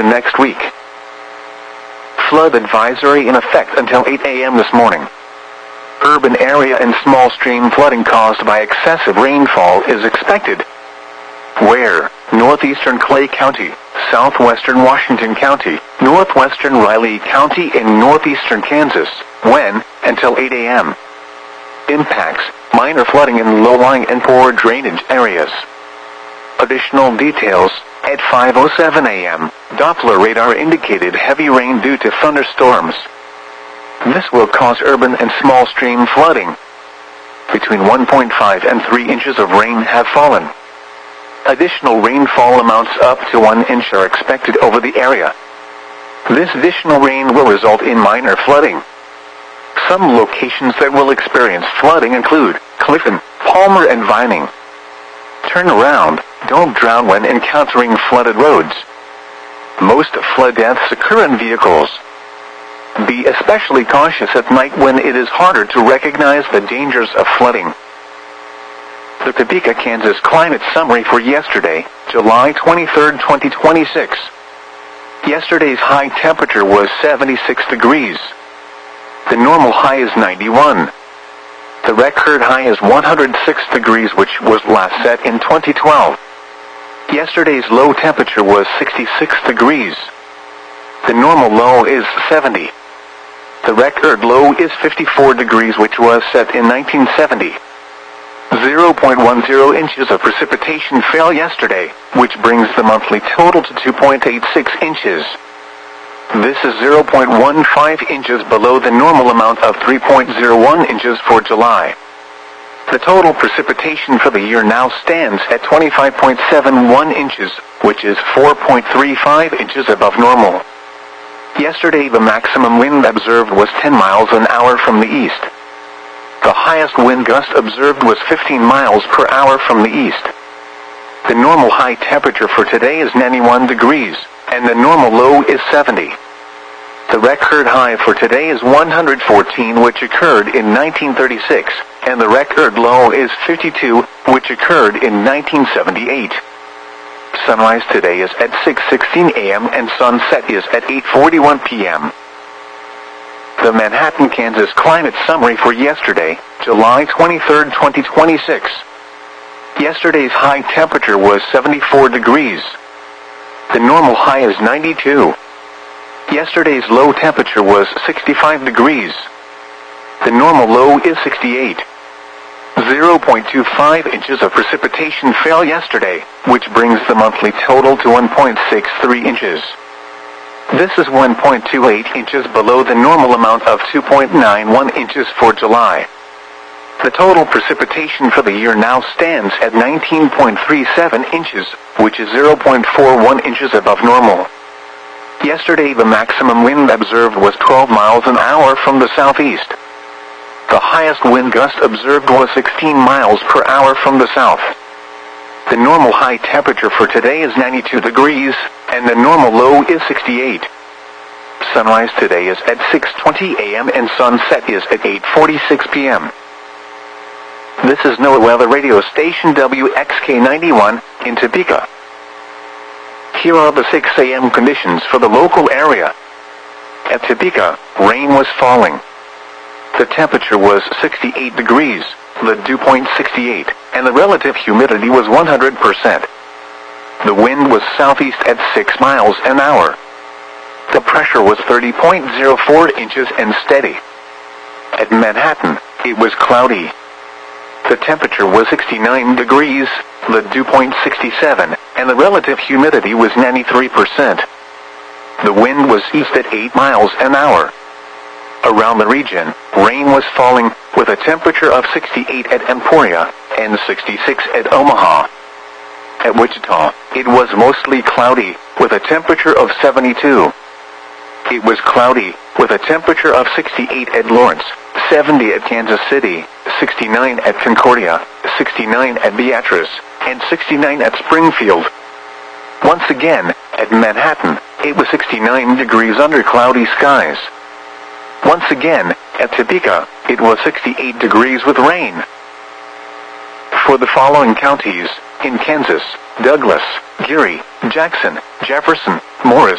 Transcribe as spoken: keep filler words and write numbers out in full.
into next week. Flood advisory in effect until eight a m this morning. Urban area and small stream flooding caused by excessive rainfall is expected. Where? Northeastern Clay County, southwestern Washington County, northwestern Riley County, and northeastern Kansas. When? Until eight a m Impacts: minor flooding in low-lying and poor drainage areas. Additional details: at five oh seven a m, Doppler radar indicated heavy rain due to thunderstorms. This will cause urban and small stream flooding. Between one point five and three inches of rain have fallen. Additional rainfall amounts up to one inch are expected over the area. This additional rain will result in minor flooding. Some locations that will experience flooding include Clifton, Palmer, and Vining. Turn around, don't drown when encountering flooded roads. Most flood deaths occur in vehicles. Be especially cautious at night when it is harder to recognize the dangers of flooding. The Topeka, Kansas climate summary for yesterday, July twenty-third, twenty twenty-six. Yesterday's high temperature was seventy-six degrees. The normal high is ninety-one. The record high is one hundred six degrees, which was last set in twenty twelve. Yesterday's low temperature was sixty-six degrees. The normal low is seventy. The record low is fifty-four degrees, which was set in nineteen seventy. zero point one zero inches of precipitation fell yesterday, which brings the monthly total to two point eight six inches. This is zero point one five inches below the normal amount of three point zero one inches for July. The total precipitation for the year now stands at twenty-five point seven one inches, which is four point three five inches above normal. Yesterday the maximum wind observed was ten miles an hour from the east. The highest wind gust observed was fifteen miles per hour from the east. The normal high temperature for today is ninety-one degrees, and the normal low is seventy. The record high for today is one hundred fourteen, which occurred in nineteen thirty-six, and the record low is fifty-two, which occurred in nineteen seventy-eight. Sunrise today is at six sixteen a m and sunset is at eight forty-one p m The Manhattan, Kansas climate summary for yesterday, July twenty-third, twenty twenty-six. Yesterday's high temperature was seventy-four degrees. The normal high is ninety-two. Yesterday's low temperature was sixty-five degrees. The normal low is sixty-eight. zero point two five inches of precipitation fell yesterday, which brings the monthly total to one point six three inches. This is one point two eight inches below the normal amount of two point nine one inches for July. The total precipitation for the year now stands at nineteen point three seven inches, which is zero point four one inches above normal. Yesterday the maximum wind observed was twelve miles an hour from the southeast. The highest wind gust observed was sixteen miles per hour from the south. The normal high temperature for today is ninety-two degrees, and the normal low is sixty-eight. Sunrise today is at six twenty a m and sunset is at eight forty-six p m This is NOAA Weather Radio Station W X K ninety-one in Topeka. Here are the six a m conditions for the local area. At Topeka, rain was falling. The temperature was sixty-eight degrees, the dew point sixty-eight, and the relative humidity was one hundred percent. The wind was southeast at six miles an hour. The pressure was thirty point zero four inches and steady. At Manhattan, it was cloudy. The temperature was sixty-nine degrees, the dew point sixty-seven, and the relative humidity was ninety-three percent. The wind was east at eight miles an hour. Around the region, rain was falling, with a temperature of sixty-eight at Emporia, and sixty-six at Omaha. At Wichita, it was mostly cloudy, with a temperature of seventy-two. It was cloudy, with a temperature of sixty-eight at Lawrence, seventy at Kansas City, sixty-nine at Concordia, sixty-nine at Beatrice, and sixty-nine at Springfield. Once again, at Manhattan, it was sixty-nine degrees under cloudy skies. Once again, at Topeka, it was sixty-eight degrees with rain. For the following counties, in Kansas: Douglas, Geary, Jackson, Jefferson, Morris,